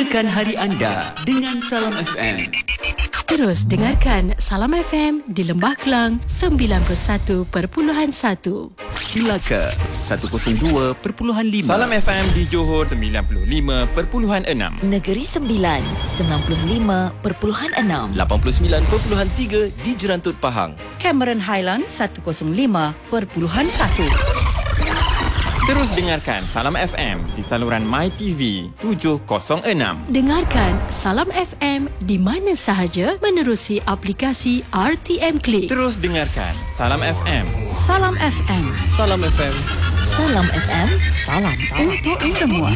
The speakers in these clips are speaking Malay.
Sempurnakan hari anda dengan Salam FM. Terus dengarkan Salam FM di Lembah Kelang 91.1, Melaka 102.5, Salam FM di Johor 95.6, Negeri Sembilan 95.6, 89.3 di Jerantut Pahang. Cameron Highland 105.1. Terus dengarkan Salam FM di saluran MyTV 706. Dengarkan Salam FM di mana sahaja menerusi aplikasi RTM Click. Terus dengarkan Salam FM. Salam FM. Salam FM. Salam FM, salam Untuk semua.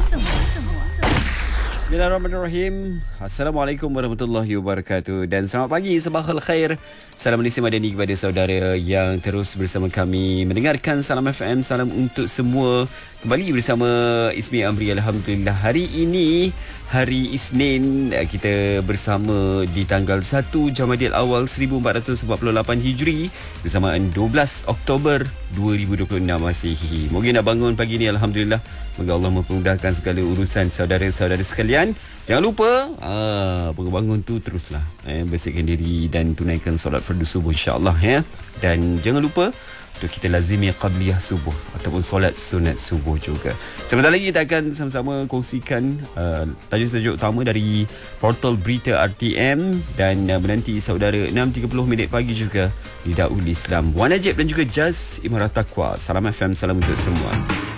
Bismillahirrahmanirrahim. Assalamualaikum warahmatullahi wabarakatuh. Dan selamat pagi, sabahul khair. Salam Malaysia Madani kepada saudara yang terus bersama kami mendengarkan Salam FM. Salam untuk semua. Kembali bersama Ismi Amri. Alhamdulillah, hari ini hari Isnin, kita bersama di tanggal 1 Jamadil Awal 1448 Hijri bersamaan 12 Oktober 2026 Masihi. Mungkin nak bangun pagi ni, alhamdulillah. Moga Allah mempermudahkan segala urusan saudara-saudara sekalian. Jangan lupa bangun tu teruslah bersihkan diri dan tunaikan solat fardu subuh, insya-Allah ya. Dan jangan lupa untuk kita lazimi qabliyah subuh ataupun solat sunat subuh juga. Sebentar lagi kita akan sama-sama kongsikan tajuk-tajuk utama dari portal berita RTM dan menanti saudara 6.30 pagi juga di Daul Islam Wan Najib dan juga Jaz Imarah Taqwa. Salam FM, salam untuk semua.